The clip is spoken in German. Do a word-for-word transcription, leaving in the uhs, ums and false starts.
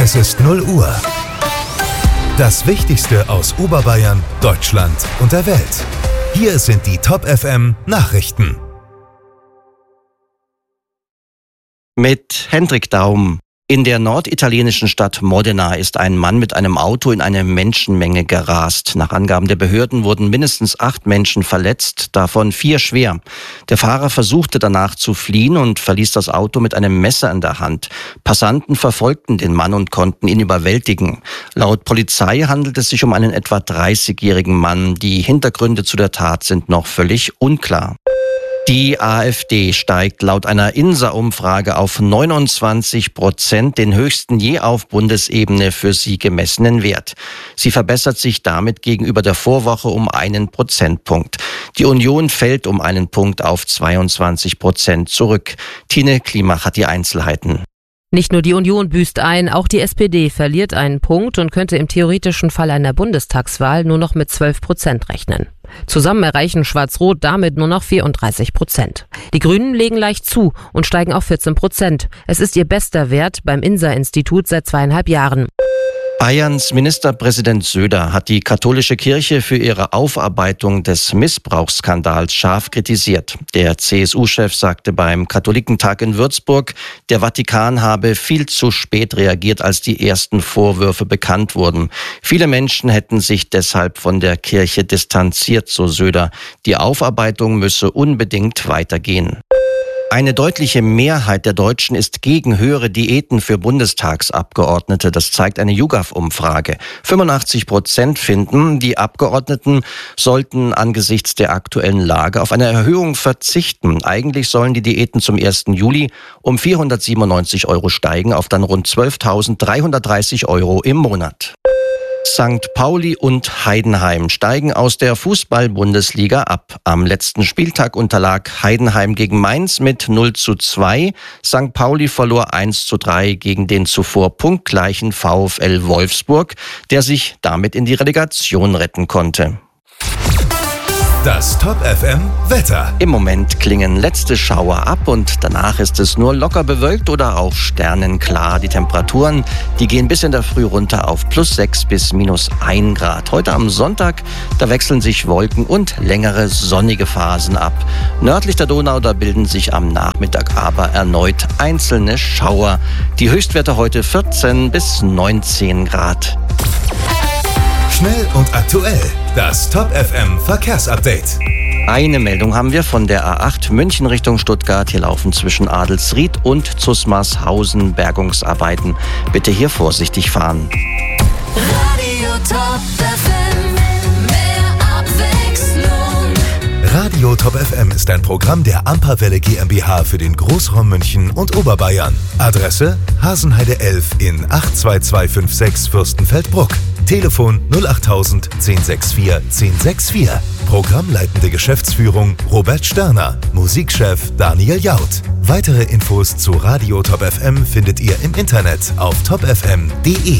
Es ist null Uhr. Das Wichtigste aus Oberbayern, Deutschland und der Welt. Hier sind die Top F M Nachrichten. Mit Hendrik Daum. In der norditalienischen Stadt Modena ist ein Mann mit einem Auto in eine Menschenmenge gerast. Nach Angaben der Behörden wurden mindestens acht Menschen verletzt, davon vier schwer. Der Fahrer versuchte danach zu fliehen und verließ das Auto mit einem Messer in der Hand. Passanten verfolgten den Mann und konnten ihn überwältigen. Laut Polizei handelt es sich um einen etwa dreißigjährigen Mann. Die Hintergründe zu der Tat sind noch völlig unklar. Die AfD steigt laut einer I N S A-Umfrage auf neunundzwanzig Prozent, den höchsten je auf Bundesebene für sie gemessenen Wert. Sie verbessert sich damit gegenüber der Vorwoche um einen Prozentpunkt. Die Union fällt um einen Punkt auf zweiundzwanzig Prozent zurück. Tine Klimach hat die Einzelheiten. Nicht nur die Union büßt ein, auch die S P D verliert einen Punkt und könnte im theoretischen Fall einer Bundestagswahl nur noch mit zwölf Prozent rechnen. Zusammen erreichen Schwarz-Rot damit nur noch vierunddreißig Prozent. Die Grünen legen leicht zu und steigen auf vierzehn Prozent. Es ist ihr bester Wert beim I N S A-Institut seit zweieinhalb Jahren. Bayerns Ministerpräsident Söder hat die katholische Kirche für ihre Aufarbeitung des Missbrauchsskandals scharf kritisiert. Der C S U-Chef sagte beim Katholikentag in Würzburg, der Vatikan habe viel zu spät reagiert, als die ersten Vorwürfe bekannt wurden. Viele Menschen hätten sich deshalb von der Kirche distanziert, so Söder. Die Aufarbeitung müsse unbedingt weitergehen. Eine deutliche Mehrheit der Deutschen ist gegen höhere Diäten für Bundestagsabgeordnete. Das zeigt eine YouGov-Umfrage. fünfundachtzig Prozent finden, die Abgeordneten sollten angesichts der aktuellen Lage auf eine Erhöhung verzichten. Eigentlich sollen die Diäten zum ersten Juli um vierhundertsiebenundneunzig Euro steigen auf dann rund zwölftausenddreihundertdreißig Euro im Monat. Sankt Pauli und Heidenheim steigen aus der Fußball-Bundesliga ab. Am letzten Spieltag unterlag Heidenheim gegen Mainz mit null zu zwei. Sankt Pauli verlor eins zu drei gegen den zuvor punktgleichen VfL Wolfsburg, der sich damit in die Relegation retten konnte. Das Top F M Wetter. Im Moment klingen letzte Schauer ab und danach ist es nur locker bewölkt oder auch sternenklar. Die Temperaturen, die gehen bis in der Früh runter auf plus sechs bis minus ein Grad. Heute am Sonntag, da wechseln sich Wolken und längere sonnige Phasen ab. Nördlich der Donau, da bilden sich am Nachmittag aber erneut einzelne Schauer. Die Höchstwerte heute vierzehn bis neunzehn Grad. Schnell und aktuell. Das Top F M Verkehrsupdate. Eine Meldung haben wir von der A acht München Richtung Stuttgart. Hier laufen zwischen Adelsried und Zusmarshausen Bergungsarbeiten. Bitte hier vorsichtig fahren. Radio Top F M, mehr Abwechslung. Radio Top F M ist ein Programm der Amperwelle GmbH für den Großraum München und Oberbayern. Adresse Hasenheide elf in acht zwei zwei fünf sechs Fürstenfeldbruck. Telefon null acht null null eins sechs vier eins null sechs vier. Programmleitende Geschäftsführung Robert Sterner. Musikchef Daniel Jaud. Weitere Infos zu Radio Top F M findet ihr im Internet auf top f m punkt d e.